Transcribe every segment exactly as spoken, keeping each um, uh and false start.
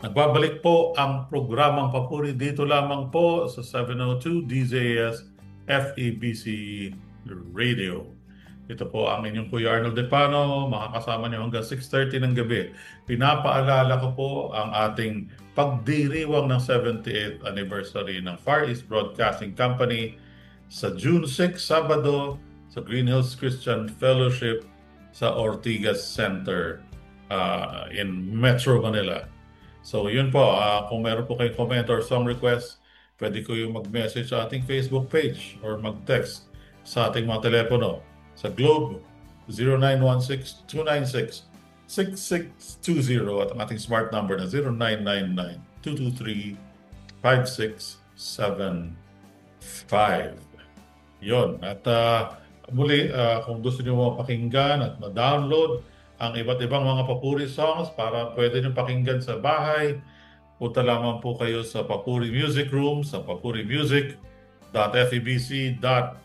Nagbabalik po ang programang Papuri dito lamang po sa seven oh two D Z S F E B C Radio. Ito po ang inyong Kuya Arnold Depano, makakasama niyo hanggang six thirty ng gabi. Pinapaalala ko po ang ating pagdiriwang ng seventy-eighth anniversary ng Far East Broadcasting Company sa June sixth, Sabado, sa Green Hills Christian Fellowship sa Ortigas Center uh, in Metro Manila. So yun po, uh, kung meron po kayong comment or song request, pwede ko yung mag-message sa ating Facebook page or mag-text sa ating mga telepono sa Globe zero nine one six two nine six six six two zero at ang ating smart number na zero nine nine nine two two three five six seven five. Yun. At uh, muli, uh, kung gusto niyo mapakinggan at ma-download ang iba't ibang mga Papuri songs para pwede nyo pakinggan sa bahay, punta lamang po kayo sa Papuri Music Room sa papuri music dot f e b c dot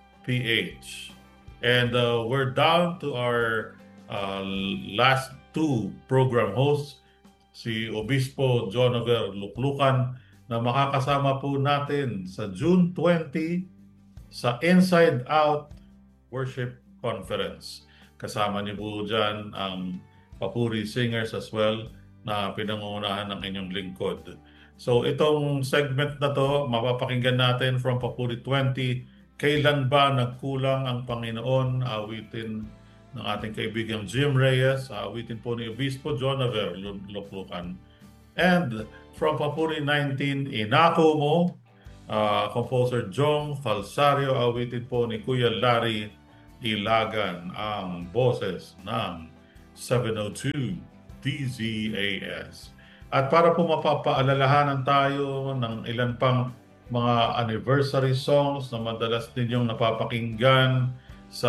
p h. And uh, we're down to our uh, last two program hosts, si Obispo Jonover Luklukan, na makakasama po natin sa June twentieth sa Inside Out Worship Conference. Kasama niyo po dyan ang Papuri singers as well na pinangungunahan ng inyong lingkod. So itong segment na to, mapapakinggan natin from Papuri twenty, Kailan ba nagkulang ang Panginoon? Awitin ng ating kaibigang Jim Reyes, awitin po ni Obispo Jonover Luklukan. And from Papuri nineteen, Inako Mo, uh, composer Jong Falsario, awitin po ni Kuya Larry Ilagan, ang boses ng seven oh two D Z A S. At para po mapapaalalahanan tayo ng ilan pang mga anniversary songs na madalas ninyong napapakinggan sa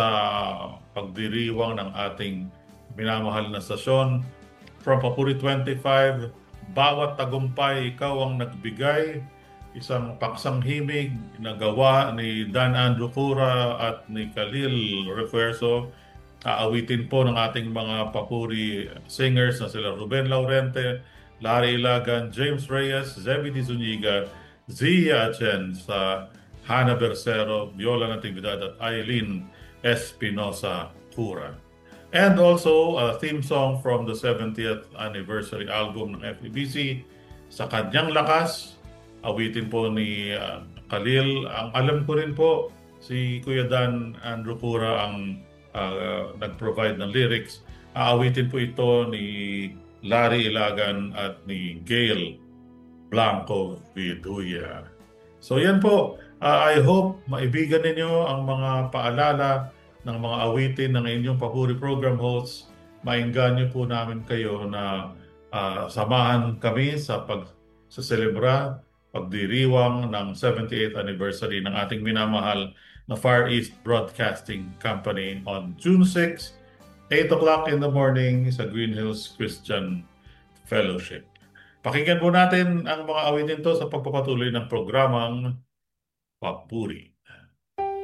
pagdiriwang ng ating minamahal na stasyon, from Papuri twenty-five, Bawat Tagumpay Ikaw ang Nagbigay, isang paksang himig na gawa ni Dan Andrew Cura at ni Khalil Refuerzo. Aawitin po ng ating mga Papuri singers na sila Ruben Laurente, Larry Ilagan, James Reyes, Zebedee Zuniga, Zia Chen sa Hannah Bercero, Viola Natividad at Eileen Espinosa Cura. And also a theme song from the seventieth anniversary album ng F E B C, Sa Kanyang Lakas, awitin po ni uh, Khalil. Ang alam ko rin po, si Kuya Dan Andrew Cura ang uh, nag-provide ng lyrics. Aawitin po ito ni Larry Ilagan at ni Gail Blanco Viduya. So yan po, uh, I hope maibigan ninyo ang mga paalala ng mga awitin ng inyong Papuri program hosts. Mainggan po namin kayo na uh, samahan kami sa pag sa celebra pagdiriwang ng seventy-eighth anniversary ng ating minamahal na Far East Broadcasting Company on June sixth, eight o'clock in the morning sa Green Hills Christian Fellowship. Pakinggan po natin ang mga awitin to sa pagpapatuloy ng programang Papuri.